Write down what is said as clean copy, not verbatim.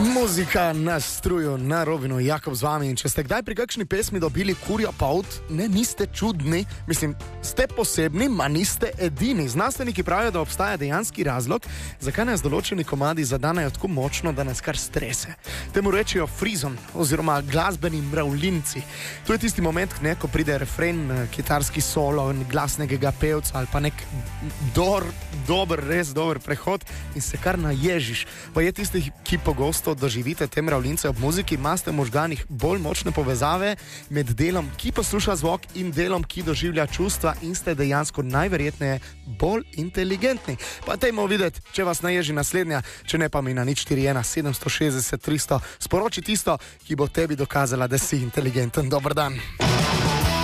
Muzika na struju, na Robinu, Jakob z vami. In če ste kdaj pri kakšni pesmi dobili kurjo polt, ne, niste čudni, mislim, ste posebni, ma niste edini. Znanstveniki pravijo, da obstaja dejanski razlog, zakaj nas določeni komadi zadanejo tako močno, da nas kar strese. Temu rečejo frizon oziroma glasbeni mravljinci. To je tisti moment, ne, ko pride refren, kitarski solo, glas nekega pevca ali pa nek res dober prehod in se kar naježiš. Pa je tisti, ki pogosto doživite te mravljince ob muziki, imate v možganih bolj močne povezave med delom, ki posluša zvok, in delom, ki doživlja čustva, in ste dejansko najverjetneje bolj inteligentni. Pa dajmo videti, če vas naježi naslednja, če ne pa mi na 041 760 300 sporoči tisto, ki bo tebi dokazala, da si inteligenten. Dober dan.